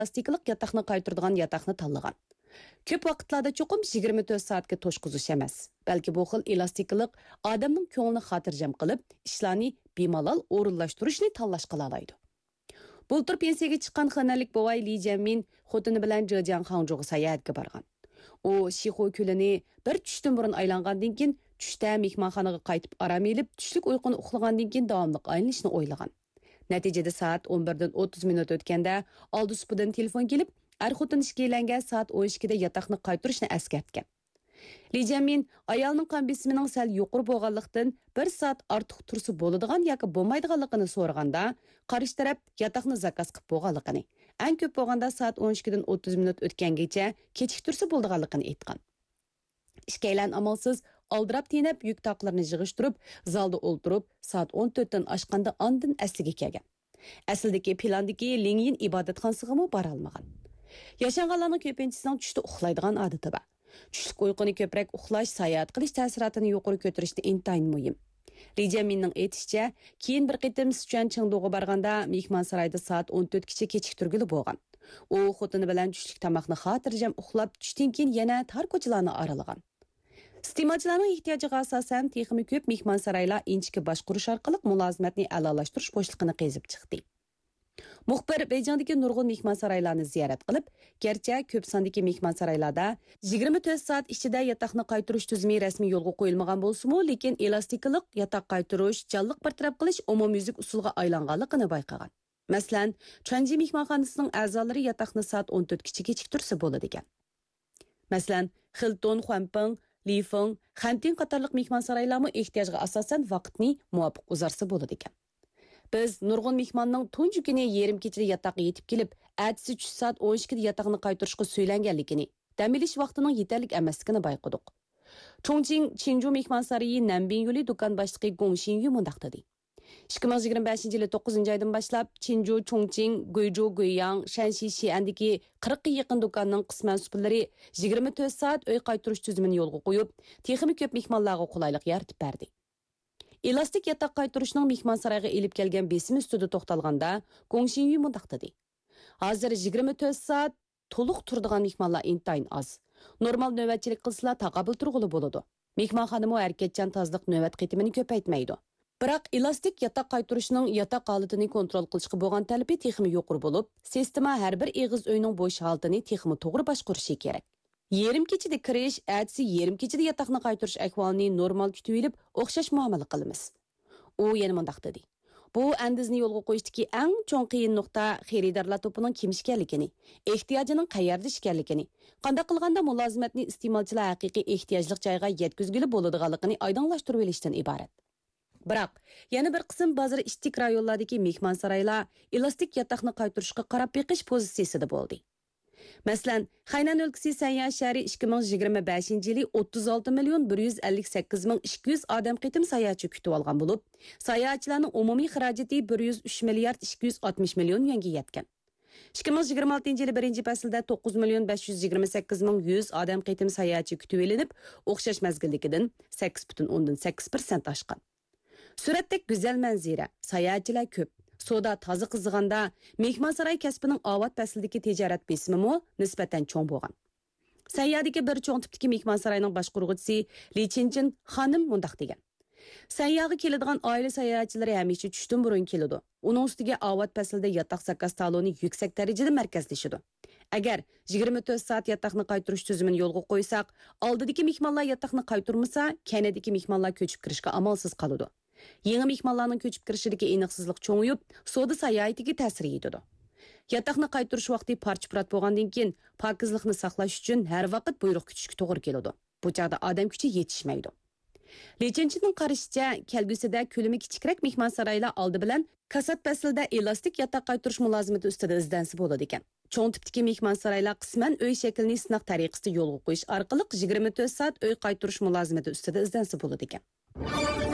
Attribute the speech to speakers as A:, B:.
A: plastiklik yataqni qaytaradigan yataqni tanlagan. Ko'p vaqtlarda cho'qim 24 soatga to'shqizish emas, balki bu xil elastiklik odamning ko'nglini xotirjam qilib, ishlarni bemalol o'rinlashtirishni tanlash qila oladi. Bultur pensiyaga chiqqan xonalik bovay Li Jianmin xotini bilan Zhejiang Hangzhouga sayohatga borgan. U Shixo ko'lini bir tushdan burun aylangandan keyin tushda mehmonxonaga qaytib aram elib, tushlik uyquni uxlagandan keyin davomli aylanishni o'ylagan. Natijada soat 11dan 30 minut o'tganda oldi supidan telefon kelib, xotin ishga elangan soat 12 da yataqni qaytarishni eskartgan. Li Jianmin ayolning qon besimining sal yuqori bo'lganlikdan 1 soat ortiq tursa bo'ladigan yoki bo'lmaydiganligini so'raganda, qarish taraf yataqni zakaz qilib bo'lganligini, eng ko'p bo'lganda soat 12 dan 30 minut o'tgangacha kechiktirsa bo'ladiganligini aytgan. Ishkaylan amalsiz aldirab tinib yuk taqlarni yig'ishtirib, zalda o'ltirib, soat 14 dan oshganda ondan asliga kelgan. Aslidagi plandagi Lingyin ibodatxonasiga bora olmagan. Yashanganlarning ko'pinchisining tushda uxlaydigan odati bor. Tushlik uyquni ko'proq uxlash sayohat qilish ta'siratini yuqori ko'tarishda intayin muhim. Li Jianminning aytishicha, keyin bir qitim Sichuan Chengduga borganda mehmonsaroyda soat 14 gacha kechiktirgili bo'lgan. U xotini bilan tushlik tomoqni xotirjam uxlab, tushdan keyin yana tar ko'chalarni aralagan. Iste'molchilarning ehtiyojiga asosan texmi ko'p mehmonsaroylar inchki boshqarish orqali mulozimatni a'lolashtirish bo'shliqini qezib chiqdi. Muxbir Beijingdagi nurg'un mehmonsaroylarni ziyorat qilib, garchi ko'p sondagi mehmonsaroylarda 24 soat ichida yataqni qaytarish tizimi rasmiy yo'lga qo'yilmagan bo'lsa-mu, lekin elastiklik yataq qaytarish, jonliq bartaraf qilish umumyuzlik usulga aylanganligini bayqagan. Masalan, Chuanji mehmonxonasining a'zolari yataqni soat 14 gacha kechiktirsa bo'ladi ekan. Masalan, Hilton, Huanpeng, Lifeng, Xantin qatorliq mehmonsaroylarmi ehtiyojga asosan vaqtni muvofiq uzarsa bo'ladi ekan. Biz nurg'un mehmonning tunji kuni yarim kechada yataqqa yetib kelib, ertasi 3 soat 12 da yataqni qaytarishga söylanganligini, dam olish vaqtining yetarlik emasligini bayqadik. Chongqing Chinju mehmonsaroyi Nanbin yo'li do'kon boshlig'i Gong Xinyu mundaq dedi. 2025 yili 9-oydan boshlab Chinju, Chongqing, Guizhou, Guiyang, Shanxi, Xi'andagi 40 ga yaqin do'konning qisman supirlari 24 soat uy qaytarish tizimini yo'lga qo'yib, texnik ko'p mehmonlarga qulaylik yaratib berdi. Elastik yataq qaytarishning mehmonsaroyga elib kelgan besim ustida to'xtalganda, Gong Xinyu mundaq dedi. Hozir 24 soat to'liq turadigan mehmonlar intayin az. Normal navbatchilik qilsalar taqobil turg'ili bo'ladi. Mehmonxonami harakatchan tozliq navbat qitimini ko'paytmaydi. Biroq elastik yataq qaytarishning yataq holatini kontrol qilishga bo'lgan talabi texmi yuqori bo'lib, sistema har bir eg'iz uyning bo'sh holatini texmi to'g'ri boshqarishi kerak. Yarim kechada kirish, ertasi yarim kechada yataqni qaytarish ahvolini normal kutib olib, o'xshash muomala qilamiz. U yana mundaq dedi. Bu andizni yo'lga qo'yishdagi eng cho'ng qiyin nuqta xaridorlar to'pining kim ekanligini, ehtiyojining qayerda ekanligini, qanday qilganda mulozimatni iste'molchilar haqiqiy ehtiyojli joyga yetkazgili bo'ladiganligini oydinlashtirib olishdan iborat. Biroq, yana bir qism bozor ishtik rayonlardagi mehmonsaroylar elastik yataqni qaytarishga qarab beqish pozitsiyasida bo'ldi. Masalan, Xaynan o'lkasi Sanya shahri 2025 yili 36 million 158 ming 200 odam qitim sayohatchi kutib olgan bo'lib, sayohatchilarning umumiy xarajati 103 milliard 260 million yuanga yetgan. 2026 yili 1-faslda 9 million 528 ming 100 odam qitim sayohatchi kutib olinib, o'xshash mazgilligidan 8,8% oshgan. Suratdek go'zal manzara, sayohatchilar ko'p. Soda toza qizg'anda mehmonsaroy kasbining avvat faslidagi tijorat besimi nisbatan cho'ng bo'lgan. Sayyadagi bir cho'ng tipdagi mehmonsaroyning boshqaruvchisi Li Chinchin xonim mundaq degan. Sayyaga keladigan oila sayohatchilari hamisha tushdan burun keladi. Uning ustiga avvat faslida yataq zakaz taloni yuksak darajada markazlashadi. Agar 24 soat yataqni qaytarish tizimini yo'lga qo'ysak, oldidagi mehmonlar yataqni qaytarmasa, kanadagi mehmonlar ko'chib kirishga amalsiz qoladi. Yangi mehmonlarning ko'chib kirishidagi aniqsizlik cho'ngayib, soda sayohatiga ta'sir etadi. Yataqni qaytarish vaqti parcha-purat bo'lgandan keyin pokizlikni saqlash uchun har vaqt buyruq kutishga to'g'ri keladi. Bu chaqda odam kuchi yetishmaydi. Lechinchining qarashicha, kelgusida ko'lami kichikroq mehmonsaroylar oldi bilan kasat faslida elastik yataq qaytarish mulozimati ustida izdansa bo'ladi ekan. Cho'ng tipdagi mehmonsaroylar qisman uy shaklini sinaq tariqasida yo'lga qo'yish orqali 24 soat uy qaytarish mulozimati ustida izdansa bo'ladi ekan.